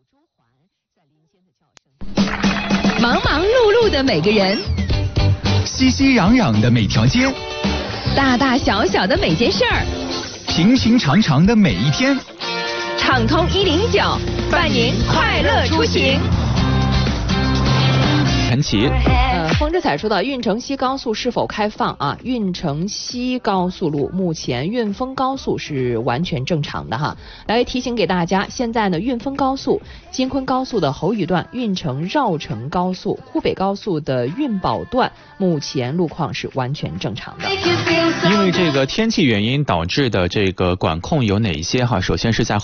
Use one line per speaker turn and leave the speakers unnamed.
忙忙碌碌的每个人，
熙熙攘攘的每条街，
大大小小的每件事儿，
平平常常的每一天，
畅通109，伴您快乐出行。
陈奇，
风之彩说到运城西高速是否开放啊？运城西高速路目前运丰高速是完全正常的哈。来提醒给大家，现在呢运丰高速、京昆高速的侯乙段、运城绕城高速、沪北高速的运宝段，目前路况是完全正常的。
因为这个天气原因导致的这个管控有哪一些哈？首先是在